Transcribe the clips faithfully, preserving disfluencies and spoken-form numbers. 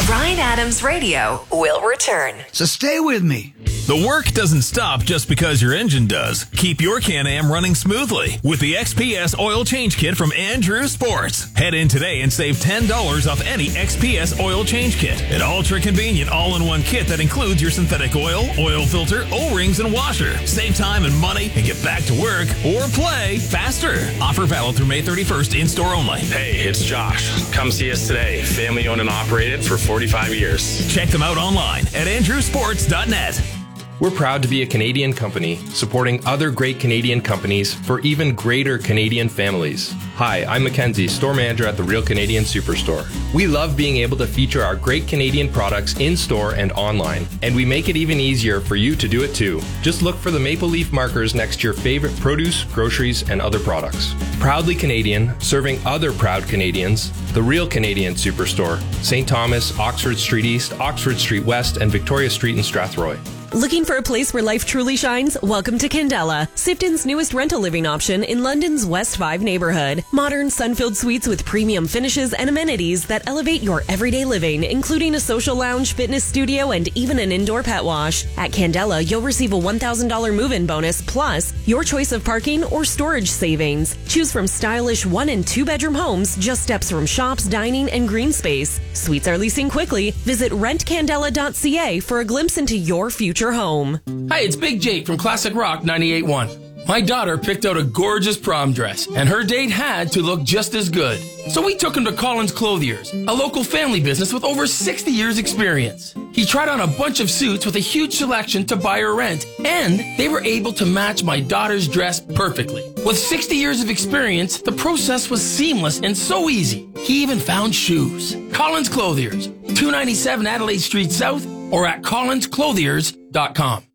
Bryan Adams Radio will return. So stay with me. The work doesn't stop just because your engine does. Keep your Can-Am running smoothly with the X P S Oil Change Kit from Andrew Sports. Head in today and save ten dollars off any X P S Oil Change Kit. An ultra-convenient all-in-one kit that includes your synthetic oil, oil filter, O-rings, and washer. Save time and money and get back to work or play faster. Offer valid through May thirty-first, in-store only. Hey, it's Josh. Come see us today. Family owned and operated for forty-five years. Check them out online at andrew sports dot net. We're proud to be a Canadian company supporting other great Canadian companies for even greater Canadian families. Hi, I'm Mackenzie, store manager at the Real Canadian Superstore. We love being able to feature our great Canadian products in-store and online, and we make it even easier for you to do it too. Just look for the maple leaf markers next to your favorite produce, groceries, and other products. Proudly Canadian, serving other proud Canadians, the Real Canadian Superstore, Saint Thomas, Oxford Street East, Oxford Street West, and Victoria Street in Strathroy. Looking for a place where life truly shines? Welcome to Candela, Sifton's newest rental living option in London's West five neighborhood. Modern, sun-filled suites with premium finishes and amenities that elevate your everyday living, including a social lounge, fitness studio, and even an indoor pet wash. At Candela, you'll receive a one thousand dollars move-in bonus, plus your choice of parking or storage savings. Choose from stylish one- and two-bedroom homes, just steps from shops, dining, and green space. Suites are leasing quickly. Visit rent candela dot c a for a glimpse into your future home. Hi, it's Big Jake from Classic Rock ninety-eight point one. My daughter picked out a gorgeous prom dress, and her date had to look just as good. So we took him to Collins Clothiers, a local family business with over sixty years experience. He tried on a bunch of suits with a huge selection to buy or rent, and they were able to match my daughter's dress perfectly. With sixty years of experience, the process was seamless and so easy. He even found shoes. Collins Clothiers, two ninety-seven Adelaide Street South, or at collins clothiers dot com.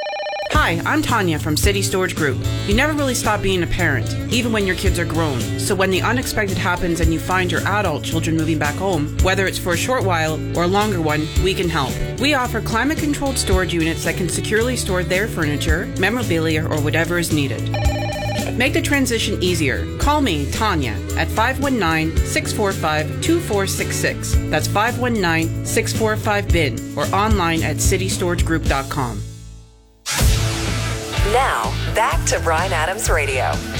Hi, I'm Tanya from City Storage Group. You never really stop being a parent, even when your kids are grown. So when the unexpected happens and you find your adult children moving back home, whether it's for a short while or a longer one, we can help. We offer climate-controlled storage units that can securely store their furniture, memorabilia, or whatever is needed. Make the transition easier. Call me, Tanya, at five one nine, six four five, two four six six. That's five one nine, six four five, B I N, or online at city storage group dot com. Now, back to Bryan Adams Radio.